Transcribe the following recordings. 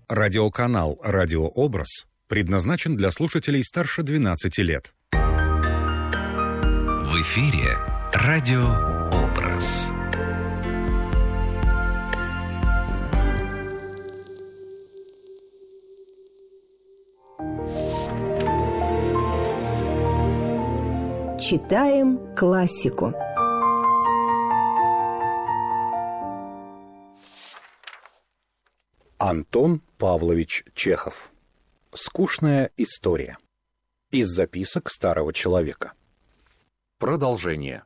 Радиоканал «Радиообраз» предназначен для слушателей старше 12 лет. В эфире «Радиообраз». Читаем классику. Антон Павлович Чехов. Скучная история. Из записок старого человека. Продолжение.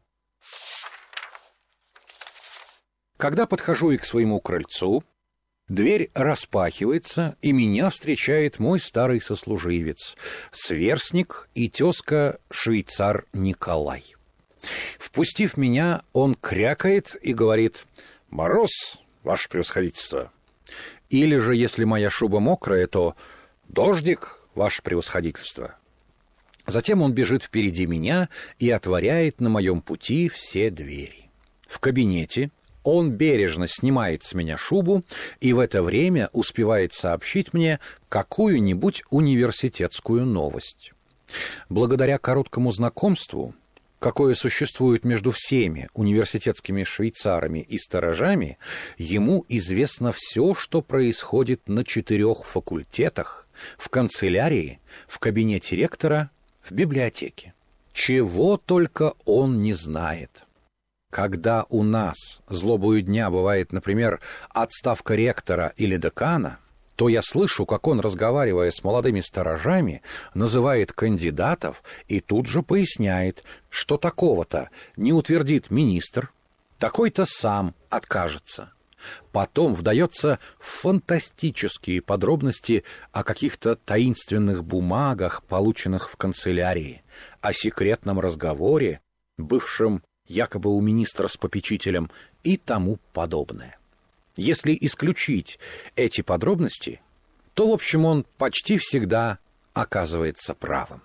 Когда подхожу и к своему крыльцу, дверь распахивается, и меня встречает мой старый сослуживец, сверстник и тезка швейцар Николай. Впустив меня, он крякает и говорит: «Мороз, ваше превосходительство». Или же, если моя шуба мокрая, то «Дождик, ваше превосходительство». Затем он бежит впереди меня и отворяет на моем пути все двери. В кабинете он бережно снимает с меня шубу и в это время успевает сообщить мне какую-нибудь университетскую новость. Благодаря короткому знакомству, какое существует между всеми университетскими швейцарами и сторожами, ему известно все, что происходит на 4 факультетах, в канцелярии, в кабинете ректора, в библиотеке. Чего только он не знает. Когда у нас злобою дня бывает, например, отставка ректора или декана, то я слышу, как он, разговаривая с молодыми сторожами, называет кандидатов и тут же поясняет, что такого-то не утвердит министр, такой-то сам откажется. Потом вдается в фантастические подробности о каких-то таинственных бумагах, полученных в канцелярии, о секретном разговоре, бывшем якобы у министра с попечителем и тому подобное. Если исключить эти подробности, то, в общем, он почти всегда оказывается правым.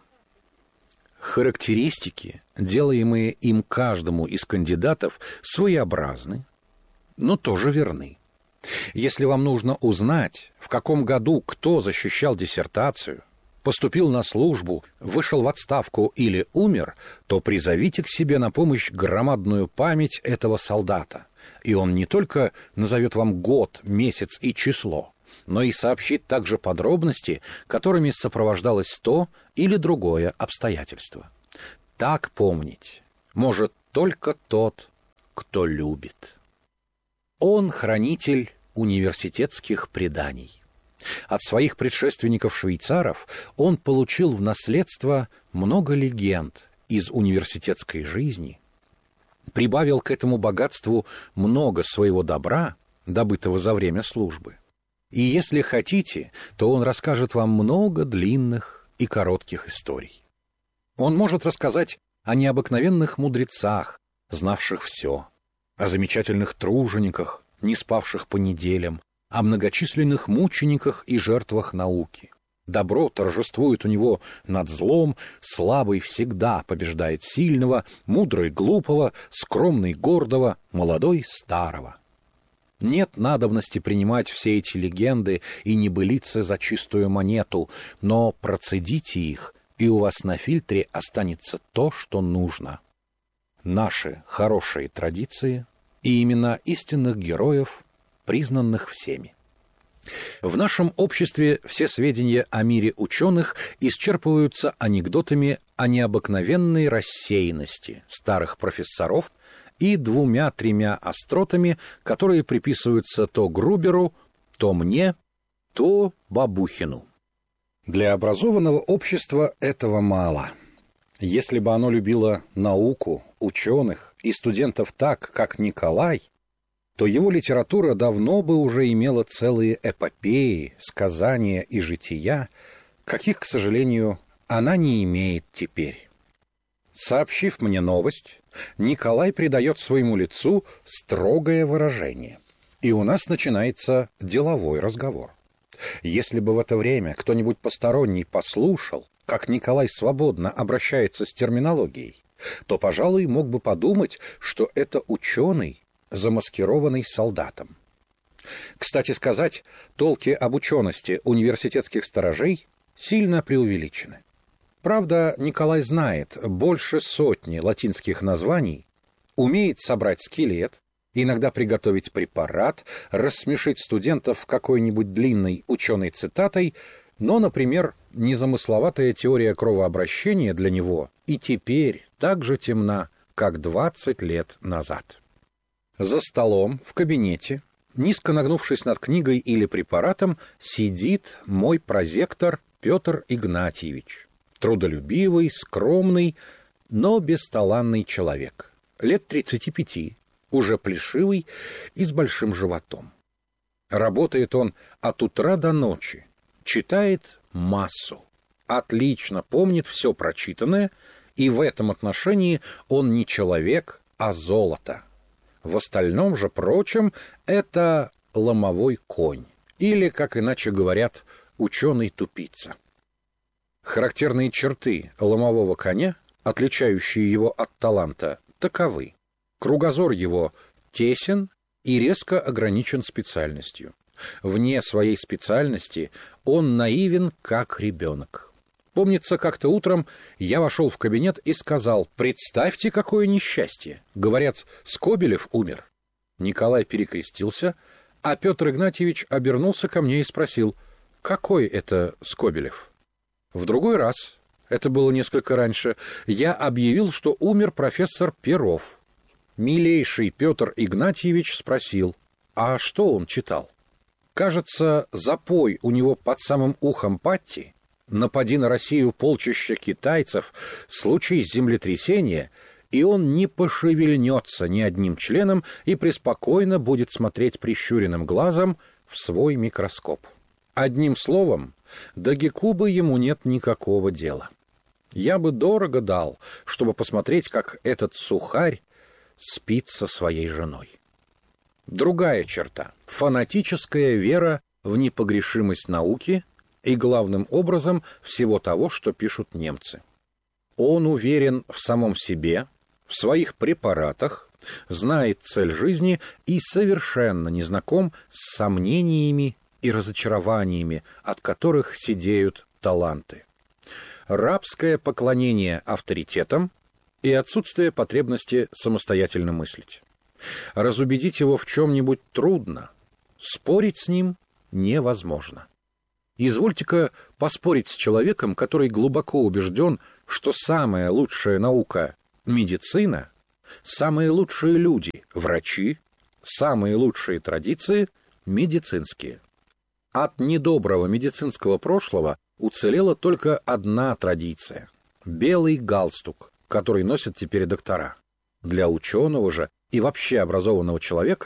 Характеристики, делаемые им каждому из кандидатов, своеобразны, но тоже верны. Если вам нужно узнать, в каком году кто защищал диссертацию, поступил на службу, вышел в отставку или умер, то призовите к себе на помощь громадную память этого солдата, и он не только назовет вам год, месяц и число, но и сообщит также подробности, которыми сопровождалось то или другое обстоятельство. Так помнить может только тот, кто любит. Он хранитель университетских преданий. От своих предшественников-швейцаров он получил в наследство много легенд из университетской жизни, прибавил к этому богатству много своего добра, добытого за время службы. И если хотите, то он расскажет вам много длинных и коротких историй. Он может рассказать о необыкновенных мудрецах, знавших все, о замечательных тружениках, не спавших по неделям, о многочисленных мучениках и жертвах науки. Добро торжествует у него над злом, слабый всегда побеждает сильного, мудрый глупого, скромный гордого, молодой старого. Нет надобности принимать все эти легенды и небылицы за чистую монету, но процедите их, и у вас на фильтре останется то, что нужно. Наши хорошие традиции и имена истинных героев, признанных всеми. В нашем обществе все сведения о мире ученых исчерпываются анекдотами о необыкновенной рассеянности старых профессоров и 2-3 остротами, которые приписываются то Груберу, то мне, то Бабухину. Для образованного общества этого мало. Если бы оно любило науку, ученых и студентов так, как Николай, то его литература давно бы уже имела целые эпопеи, сказания и жития, каких, к сожалению, она не имеет теперь. Сообщив мне новость, Николай придает своему лицу строгое выражение, и у нас начинается деловой разговор. Если бы в это время кто-нибудь посторонний послушал, как Николай свободно обращается с терминологией, то, пожалуй, мог бы подумать, что это ученый, замаскированный солдатом. Кстати сказать, толки об учености университетских сторожей сильно преувеличены. Правда, Николай знает больше сотни латинских названий, умеет собрать скелет, иногда приготовить препарат, рассмешить студентов какой-нибудь длинной ученой цитатой, но, например, незамысловатая теория кровообращения для него и теперь так же темна, как 20 лет назад. За столом, в кабинете, низко нагнувшись над книгой или препаратом, сидит мой прозектор Петр Игнатьевич. Трудолюбивый, скромный, но бесталанный человек. Лет 35, уже плешивый и с большим животом. Работает он от утра до ночи, читает массу, отлично помнит все прочитанное, и в этом отношении он не человек, а золото. В остальном же прочем это ломовой конь, или, как иначе говорят, ученый-тупица. Характерные черты ломового коня, отличающие его от таланта, таковы. Кругозор его тесен и резко ограничен специальностью. Вне своей специальности он наивен, как ребенок. Помнится, как-то утром я вошел в кабинет и сказал: «Представьте, какое несчастье! Говорят, Скобелев умер». Николай перекрестился, а Петр Игнатьевич обернулся ко мне и спросил: «Какой это Скобелев?» В другой раз, это было несколько раньше, я объявил, что умер профессор Перов. Милейший Петр Игнатьевич спросил: «А что он читал?» Кажется, запой у него под самым ухом Патти, напади на Россию полчища китайцев, случись землетрясение, и он не пошевельнется ни одним членом и преспокойно будет смотреть прищуренным глазом в свой микроскоп. Одним словом, до Гекубы ему нет никакого дела. Я бы дорого дал, чтобы посмотреть, как этот сухарь спит со своей женой. Другая черта — фанатическая вера в непогрешимость науки и, главным образом, всего того, что пишут немцы. Он уверен в самом себе, в своих препаратах, знает цель жизни и совершенно не знаком с сомнениями и разочарованиями, от которых сидеют таланты. Рабское поклонение авторитетам и отсутствие потребности самостоятельно мыслить. Разубедить его в чем-нибудь трудно, спорить с ним невозможно. Извольте-ка поспорить с человеком, который глубоко убежден, что самая лучшая наука — медицина, самые лучшие люди — врачи, самые лучшие традиции — медицинские. От недоброго медицинского прошлого уцелела только одна традиция — белый галстук, который носят теперь доктора. Для ученого же и вообще образованного человека